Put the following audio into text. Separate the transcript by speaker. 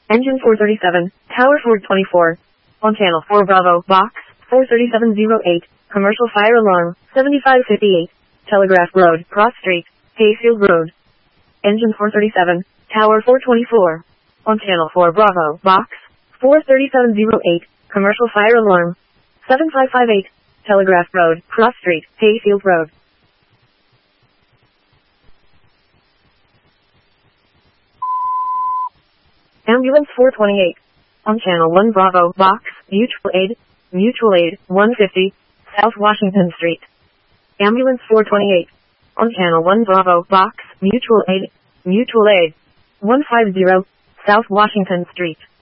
Speaker 1: Engine 437, Tower 424. On channel 4 Bravo, box 43708, commercial fire alarm 7558, Telegraph Road, Cross Street, Hayfield Road. Engine 437, Tower 424. On channel 4 Bravo, box 43708, commercial fire alarm 7558, Telegraph Road, Cross Street, Hayfield Road. Ambulance 428. On channel 1 Bravo, box, Mutual Aid 150, South Washington Street. Ambulance 428. On channel 1 Bravo, box, Mutual Aid 150, South Washington Street.